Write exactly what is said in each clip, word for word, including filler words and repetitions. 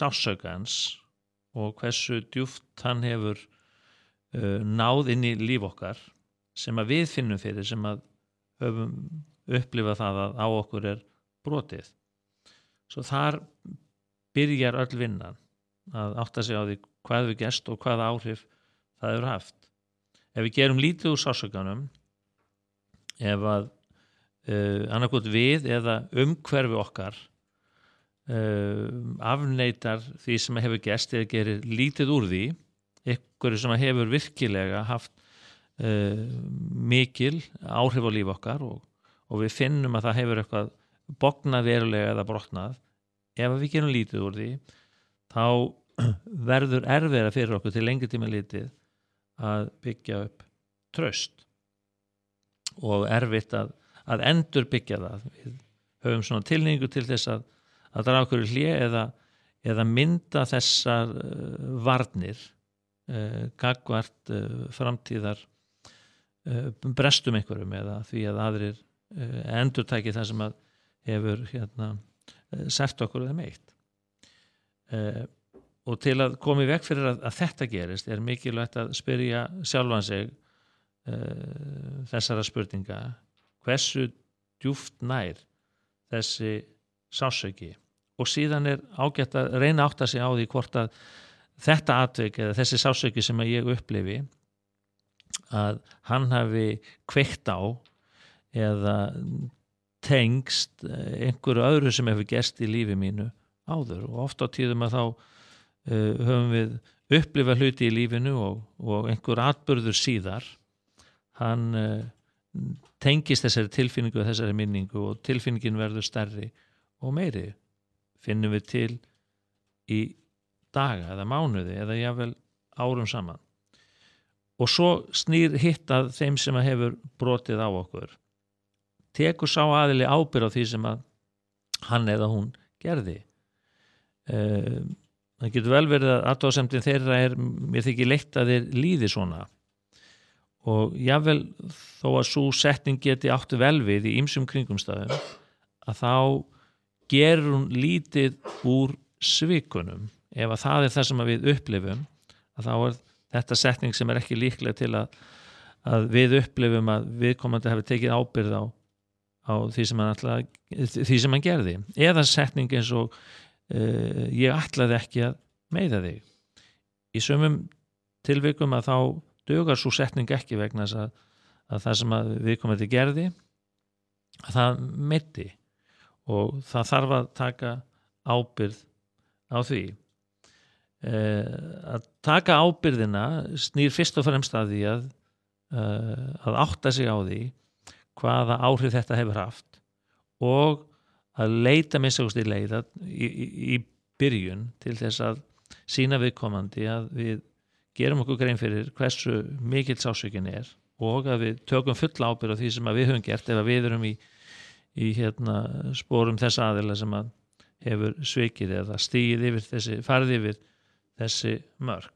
sársökans og hversu djúpt hann hefur uh, náð inn í líf okkar sem að við finnum fyrir, sem að höfum upplifað það að á okkur er brotið. Svo þar byrjar öll vinnan að átta sig á því hvað við gerst og hvaða áhrif það hefur haft. Ef við gerum lítið úr sársökanum, ef að uh, annarkot við eða umhverfi okkar uh, afneitar því sem hefur gerst eða gerir lítið úr því, einhverju sem hefur virkilega haft uh, mikil áhrif á líf okkar og, og við finnum að það hefur eitthvað bognað verulega eða brotnað, ef við gerum lítið úr því, þá verður erfiðara fyrir okkur til lengri tíma litið að byggja upp traust og erfitt að, að endur byggja það. Við höfum svona tilhneigingu til þess að, að draga okkur í hlé eða, eða mynda þessar uh, varnir uh, gagnvart uh, framtíðar uh, brestum einhverjum eða því að aðrir uh, endurtæki það sem að hefur hérna, uh, sert okkur eða meitt. Uh, og til að koma í veg fyrir að, að þetta gerist er mikilvægt að spyrja sjálfan sig uh, þessara spurninga: hversu djúpt nær þessi sársauki, og síðan er ágætt að reyna að átta sig á því hvort að þetta atvik eða þessi sársauki sem að ég upplifi að hann hafi kveikt á eða tengst einhverju öðru sem hefur gerst í lífi mínu áður. Og oft á tíðum að þá uh, höfum við upplifað hluti í lífinu og, og einhver atburður síðar hann uh, tengist þessari tilfinningu og þessari minningu og tilfinningin verður stærri og meiri. Finnum við til í daga eða mánuði eða jafnvel árum saman. Og svo snýr hitt að þeim sem að hefur brotið á okkur. Tekur sá aðili ábyrgð á því sem að hann eða hún gerði. Uh, það getur vel verið að athugasemdin þeirra er, mér þykir leitt að þeir líði svona. Og jafnvel þó að sú setning geti áttu vel við í ýmsum kringumstæðum, að þá gerur hún lítið úr svikunum. Ef að það er það sem við upplifum, að þá er þetta setning sem er ekki líklega til að, að við upplifum að viðkomandi hafi tekið ábyrgð á, á því, sem hann ætlaði, því sem hann gerði. Eða setning eins og uh, ég ætlaði ekki að meiða þig. Í sumum tilvikum að þá dugar svo setning ekki vegna þess að, að það sem að viðkomandi gerði, að það meiddi og það þarf að taka ábyrgð á því. Uh, að taka ábyrgðina snýr fyrst og fremst að því að, uh, að átta sig á því hvaða áhrif þetta hefur haft og að leita minnst í leiða í, í, í byrjun til þess að sýna viðkomandi að við gerum okkur grein fyrir hversu mikill sásökin er og að við tökum fulla ábyrgð á því sem að við höfum gert ef við erum í, í hérna, sporum þess aðila sem að hefur svikið eða stigið yfir þessi, farið yfir þessi mörk.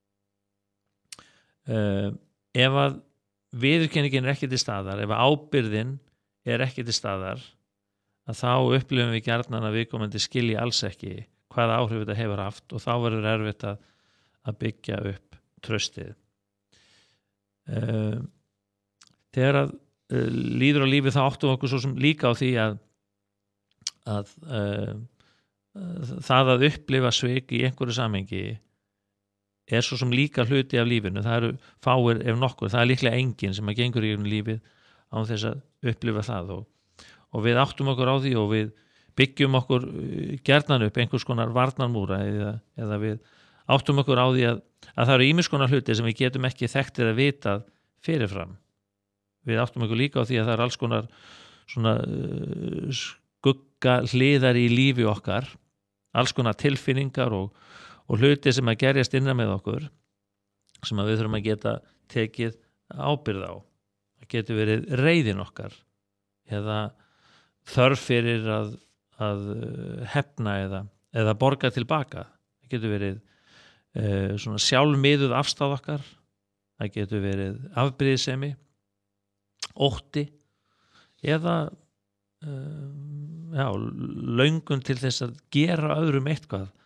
Uh, ef að viðurkenningin er ekki til staðar, ef að ábyrgðin er ekki til staðar, að þá upplifum við gjarnan að viðkomandi skilji alls ekki hvaða áhrif þetta hefur haft og þá verður erfitt að, að byggja upp traustið. Uh, þegar að uh, líður á lífi þá áttum okkur svo sem líka á því að, að uh, uh, það að upplifa svik í einhverju samhengi er svo sem líka hluti af lífinu. Það eru fáir ef nokkur, það er líklega enginn sem að gengur í lífið án þess að upplifa það og, og við áttum okkur á því og við byggjum okkur gjarnan upp einhvers konar varnarmúra eða, eða við áttum okkur á því að, að það eru ýmiss konar hluti sem við getum ekki þekkt eða vitað fyrirfram. Við áttum okkur líka á því að það er alls konar svona uh, skugga hliðar í lífi okkar, alls konar tilfinningar og og hluti sem að gerjast innan með okkur sem að við þurfum að geta tekið ábyrgð á. Það getur verið reiðin okkar eða þörf fyrir að, að hefna eða, eða borga tilbaka. Það getur verið uh, svona sjálfmiðuð afstáð okkar. Það getur verið afbrýðisemi, ótti eða uh, já, löngun til þess að gera öðrum eitthvað